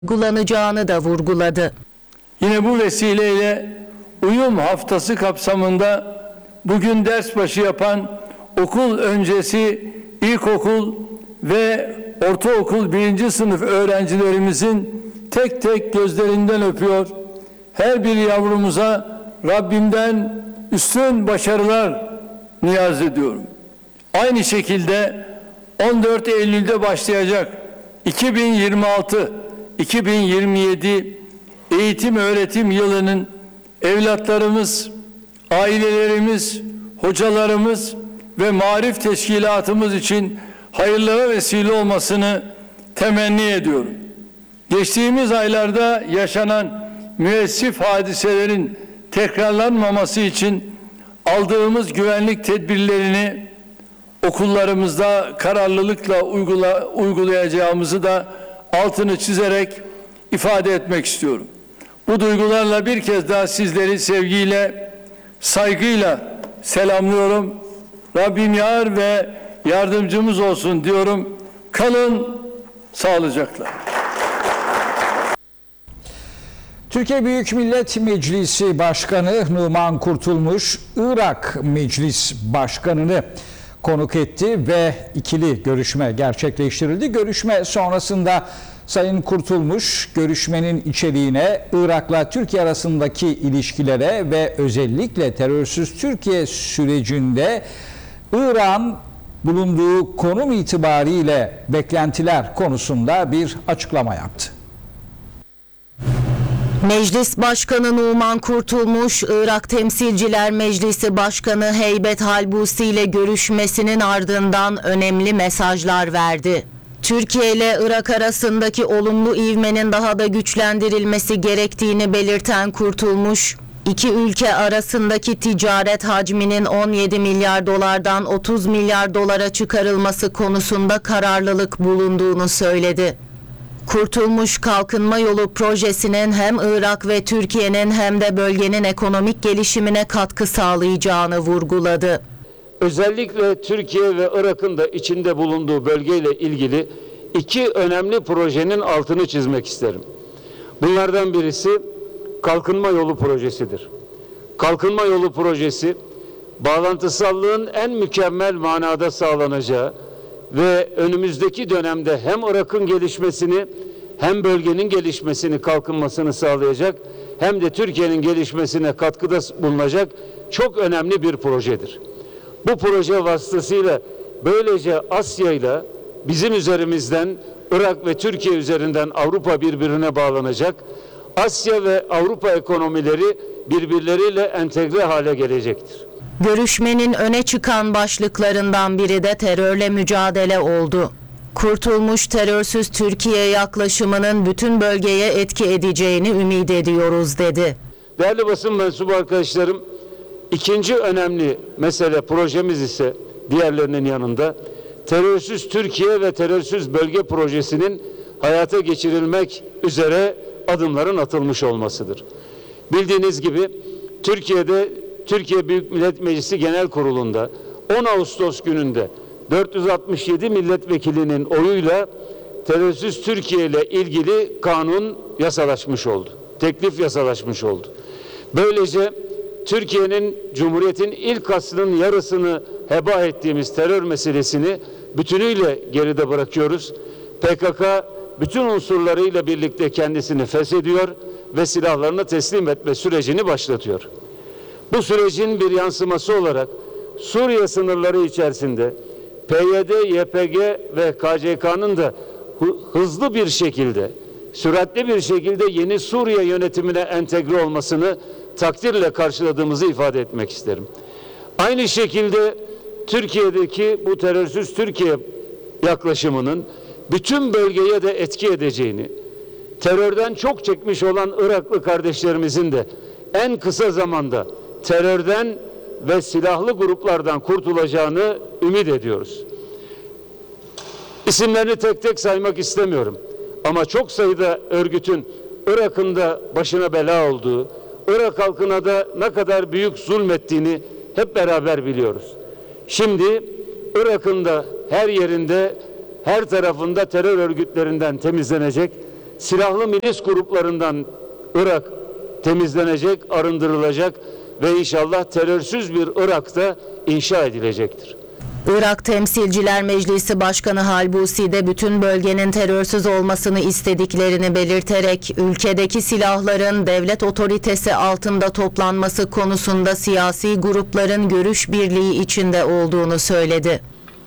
uygulanacağını da vurguladı. Yine bu vesileyle uyum haftası kapsamında bugün ders başı yapan okul öncesi ilkokul ve ortaokul 1. sınıf öğrencilerimizin tek tek gözlerinden öpüyor. Her bir yavrumuza Rabbimden üstün başarılar niyaz ediyorum. Aynı şekilde 14 Eylül'de başlayacak 2026-2027 eğitim öğretim yılının evlatlarımız, ailelerimiz, hocalarımız ve marif teşkilatımız için hayırlara vesile olmasını temenni ediyorum. Geçtiğimiz aylarda yaşanan müessif hadiselerin tekrarlanmaması için aldığımız güvenlik tedbirlerini okullarımızda kararlılıkla uygulayacağımızı da altını çizerek ifade etmek istiyorum. Bu duygularla bir kez daha sizleri sevgiyle, saygıyla selamlıyorum. Rabbim yar ve yardımcımız olsun diyorum. Kalın sağlıcakla. Türkiye Büyük Millet Meclisi Başkanı Numan Kurtulmuş, Irak Meclis Başkanı'nı konuk etti ve ikili görüşme gerçekleştirildi. Görüşme sonrasında Sayın Kurtulmuş, görüşmenin içeriğine, Irak'la Türkiye arasındaki ilişkilere ve özellikle terörsüz Türkiye sürecinde Irak'ın bulunduğu konum itibariyle beklentiler konusunda bir açıklama yaptı. Meclis Başkanı Numan Kurtulmuş, Irak Temsilciler Meclisi Başkanı Heybet Halbusi ile görüşmesinin ardından önemli mesajlar verdi. Türkiye ile Irak arasındaki olumlu ivmenin daha da güçlendirilmesi gerektiğini belirten Kurtulmuş, iki ülke arasındaki ticaret hacminin 17 milyar dolardan 30 milyar dolara çıkarılması konusunda kararlılık bulunduğunu söyledi. Kurtulmuş, Kalkınma Yolu projesinin hem Irak ve Türkiye'nin hem de bölgenin ekonomik gelişimine katkı sağlayacağını vurguladı. Özellikle Türkiye ve Irak'ın da içinde bulunduğu bölgeyle ilgili iki önemli projenin altını çizmek isterim. Bunlardan birisi Kalkınma Yolu projesidir. Kalkınma Yolu projesi, bağlantısallığın en mükemmel manada sağlanacağı ve önümüzdeki dönemde hem Irak'ın gelişmesini hem bölgenin gelişmesini, kalkınmasını sağlayacak hem de Türkiye'nin gelişmesine katkıda bulunacak çok önemli bir projedir. Bu proje vasıtasıyla böylece Asya ile bizim üzerimizden Irak ve Türkiye üzerinden Avrupa birbirine bağlanacak. Asya ve Avrupa ekonomileri birbirleriyle entegre hale gelecektir. Görüşmenin öne çıkan başlıklarından biri de terörle mücadele oldu. Kurtulmuş, terörsüz Türkiye yaklaşımının bütün bölgeye etki edeceğini ümit ediyoruz dedi. Değerli basın mensubu arkadaşlarım, ikinci önemli mesele projemiz ise diğerlerinin yanında terörsüz Türkiye ve terörsüz bölge projesinin hayata geçirilmek üzere adımların atılmış olmasıdır. Bildiğiniz gibi Türkiye Büyük Millet Meclisi Genel Kurulu'nda 10 Ağustos gününde 467 milletvekilinin oyuyla terörsüz Türkiye ile ilgili kanun yasalaşmış oldu. Teklif yasalaşmış oldu. Böylece Türkiye'nin Cumhuriyet'in ilk asrının yarısını heba ettiğimiz terör meselesini bütünüyle geride bırakıyoruz. PKK bütün unsurlarıyla birlikte kendisini feshediyor ve silahlarını teslim etme sürecini başlatıyor. Bu sürecin bir yansıması olarak Suriye sınırları içerisinde PYD, YPG ve KCK'nın da hızlı bir şekilde, süratli bir şekilde yeni Suriye yönetimine entegre olmasını takdirle karşıladığımızı ifade etmek isterim. Aynı şekilde Türkiye'deki bu terörsüz Türkiye yaklaşımının bütün bölgeye de etki edeceğini, terörden çok çekmiş olan Iraklı kardeşlerimizin de en kısa zamanda terörden ve silahlı gruplardan kurtulacağını ümit ediyoruz. İsimlerini tek tek saymak istemiyorum. Ama çok sayıda örgütün Irak'ın da başına bela olduğu, Irak halkına da ne kadar büyük zulmettiğini hep beraber biliyoruz. Şimdi Irak'ın da her yerinde, her tarafında terör örgütlerinden temizlenecek, silahlı milis gruplarından Irak temizlenecek, arındırılacak ve inşallah terörsüz bir Irak'ta inşa edilecektir. Irak Temsilciler Meclisi Başkanı Halbusi de bütün bölgenin terörsüz olmasını istediklerini belirterek ülkedeki silahların devlet otoritesi altında toplanması konusunda siyasi grupların görüş birliği içinde olduğunu söyledi.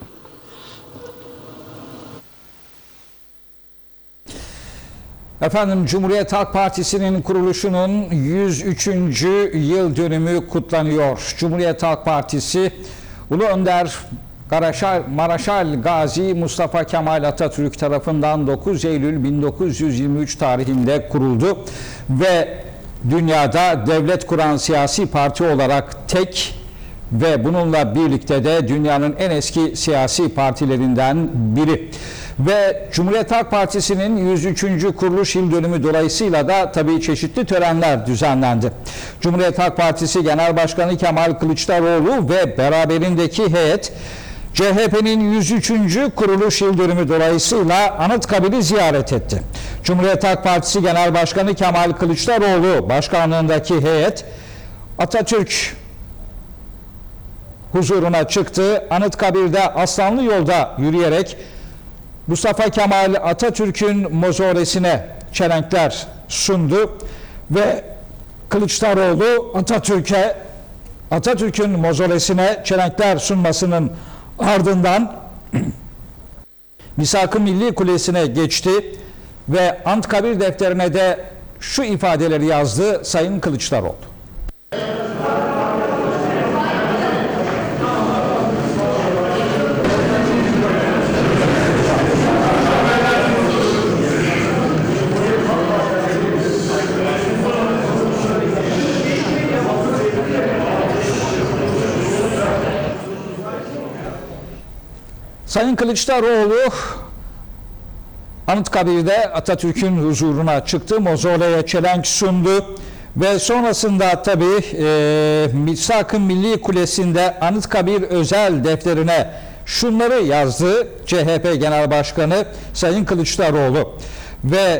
Efendim, Cumhuriyet Halk Partisi'nin kuruluşunun 103. yıl dönümü kutlanıyor. Cumhuriyet Halk Partisi Ulu Önder Maraşal Gazi Mustafa Kemal Atatürk tarafından 9 Eylül 1923 tarihinde kuruldu ve dünyada devlet kuran siyasi parti olarak tek ve bununla birlikte de dünyanın en eski siyasi partilerinden biri. Ve Cumhuriyet Halk Partisi'nin 103. kuruluş yıl dönümü dolayısıyla da tabii çeşitli törenler düzenlendi. Cumhuriyet Halk Partisi Genel Başkanı Kemal Kılıçdaroğlu ve beraberindeki heyet CHP'nin 103. kuruluş yıl dönümü dolayısıyla Anıtkabir'i ziyaret etti. Cumhuriyet Halk Partisi Genel Başkanı Kemal Kılıçdaroğlu başkanlığındaki heyet Atatürk huzuruna çıktı. Anıtkabir'de Aslanlı Yolda yürüyerek Mustafa Kemal Atatürk'ün mozoresine çelenkler sundu ve Kılıçdaroğlu Atatürk'ün mozoresine çelenkler sunmasının ardından Misak-ı Milli Kulesi'ne geçti ve Anıtkabir defterine de şu ifadeleri yazdı Sayın Kılıçdaroğlu. Sayın Kılıçdaroğlu Anıtkabir'de Atatürk'ün huzuruna çıktı, mozoleye çelenk sundu ve sonrasında tabii Misak-ı Milli Kulesi'nde Anıtkabir özel defterine şunları yazdı CHP Genel Başkanı Sayın Kılıçdaroğlu ve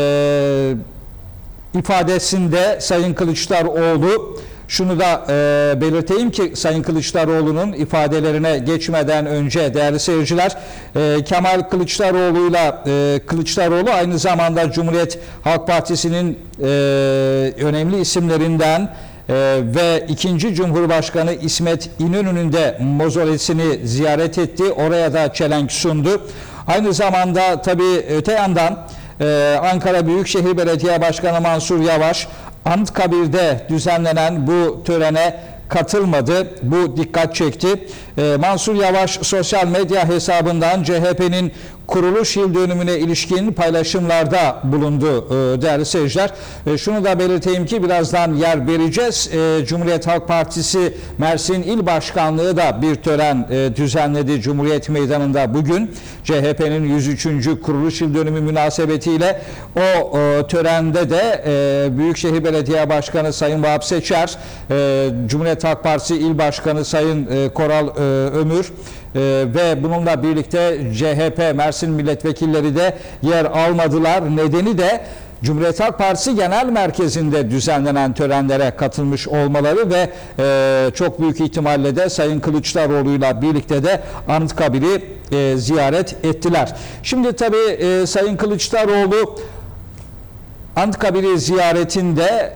ifadesinde Sayın Kılıçdaroğlu şunu da belirteyim ki Sayın Kılıçdaroğlu'nun ifadelerine geçmeden önce değerli seyirciler, Kemal Kılıçdaroğlu'yla Kılıçdaroğlu aynı zamanda Cumhuriyet Halk Partisi'nin önemli isimlerinden ve 2. Cumhurbaşkanı İsmet İnönü'nün de mozolesini ziyaret etti. Oraya da çelenk sundu. Aynı zamanda tabii öte yandan Ankara Büyükşehir Belediye Başkanı Mansur Yavaş Anıtkabir'de düzenlenen bu törene katılmadı. Bu dikkat çekti. Mansur Yavaş sosyal medya hesabından CHP'nin kuruluş yıl dönümüne ilişkin paylaşımlarda bulundu değerli seyirciler. Şunu da belirteyim ki birazdan yer vereceğiz. Cumhuriyet Halk Partisi Mersin İl Başkanlığı da bir tören düzenledi Cumhuriyet Meydanı'nda bugün. CHP'nin 103. kuruluş yıl dönümü münasebetiyle o törende de Büyükşehir Belediye Başkanı Sayın Vahap Seçer, Cumhuriyet Halk Partisi İl Başkanı Sayın Koral Ömür ve bununla birlikte CHP Mersin milletvekilleri de yer almadılar. Nedeni de Cumhuriyet Halk Partisi Genel Merkezi'nde düzenlenen törenlere katılmış olmaları ve çok büyük ihtimalle de Sayın Kılıçdaroğlu'yla birlikte de Anıtkabir'i ziyaret ettiler. Şimdi tabii Sayın Kılıçdaroğlu Anıtkabir'i ziyaretinde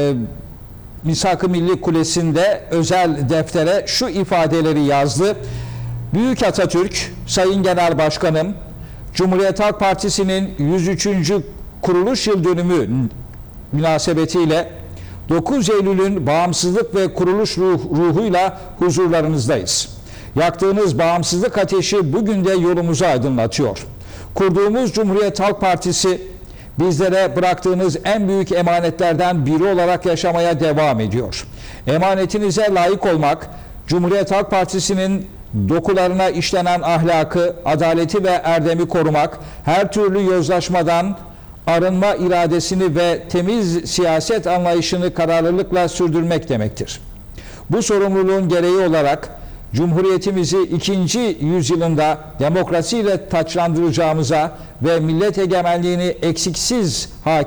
Misak-ı Milli Kulesi'nde özel deftere şu ifadeleri yazdı. Büyük Atatürk, Sayın Genel Başkanım, Cumhuriyet Halk Partisi'nin 103. kuruluş yıl dönümü münasebetiyle 9 Eylül'ün bağımsızlık ve kuruluş ruhuyla huzurlarınızdayız. Yaktığınız bağımsızlık ateşi bugün de yolumuzu aydınlatıyor. Kurduğumuz Cumhuriyet Halk Partisi bizlere bıraktığınız en büyük emanetlerden biri olarak yaşamaya devam ediyor. Emanetinize layık olmak, Cumhuriyet Halk Partisi'nin dokularına işlenen ahlakı, adaleti ve erdemi korumak, her türlü yozlaşmadan arınma iradesini ve temiz siyaset anlayışını kararlılıkla sürdürmek demektir. Bu sorumluluğun gereği olarak Cumhuriyetimizi 2. yüzyılında demokrasiyle taçlandıracağımıza ve millet egemenliğini eksiksiz hakim